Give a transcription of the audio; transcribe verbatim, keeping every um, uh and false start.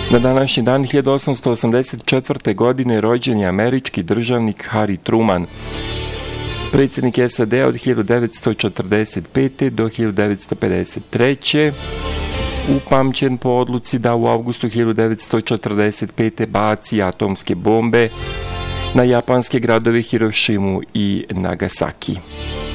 Na današnji dan hiljadu osamsto osamdeset četvrte. godine rođen je američki državnik Harry Truman, predsjednik S A D-a od hiljadu devetsto četrdeset pete. do hiljadu devetsto pedeset treće. Upamćen po odluci da u avgustu hiljadu devetsto četrdeset pete. baci atomske bombe na japanske gradove Hirošimu i Nagasaki.